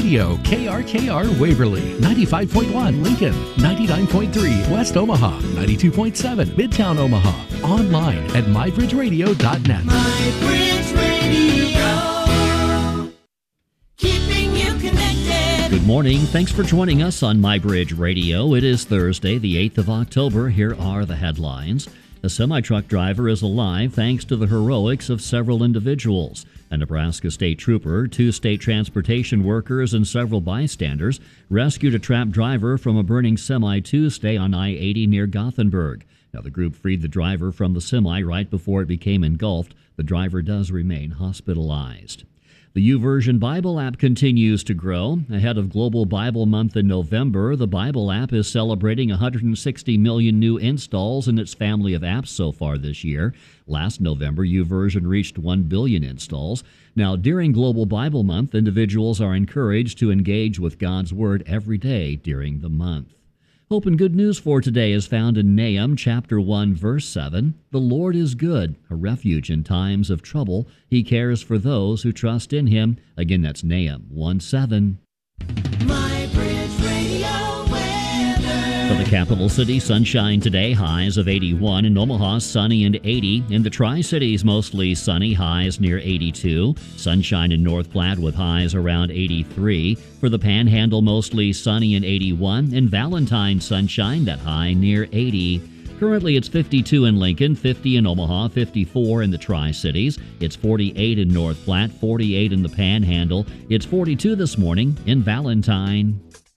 Radio, KRKR Waverly, 95.1 Lincoln, 99.3 West Omaha, 92.7 Midtown Omaha. Online at mybridgeradio.net. MyBridge Radio, keeping you connected. Good morning. Thanks for joining us on MyBridge Radio. It is Thursday, the 8th of October. Here are the headlines. A semi-truck driver is alive thanks to the heroics of several individuals. A Nebraska state trooper, 2 state transportation workers, and several bystanders rescued a trapped driver from a burning semi Tuesday on I-80 near Gothenburg. Now, the group freed the driver from the semi right before it became engulfed. The driver does remain hospitalized. The YouVersion Bible app continues to grow. Ahead of Global Bible Month in November, the Bible app is celebrating 160 million new installs in its family of apps so far this year. Last November, YouVersion reached 1 billion installs. Now, during Global Bible Month, individuals are encouraged to engage with God's Word every day during the month. Hope and good news for today is found in Nahum chapter 1, verse 7. The Lord is good, a refuge in times of trouble. He cares for those who trust in Him. Again, that's Nahum 1:7. MyBridge Radio weather. For the capital city, sunshine today, highs of 81. In Omaha, sunny and 80. In the Tri-Cities, mostly sunny, highs near 82. Sunshine in North Platte with highs around 83. For the Panhandle, mostly sunny and 81. In Valentine, sunshine, that high near 80. Currently, it's 52 in Lincoln, 50 in Omaha, 54 in the Tri-Cities. It's 48 in North Platte, 48 in the Panhandle. It's 42 this morning in Valentine.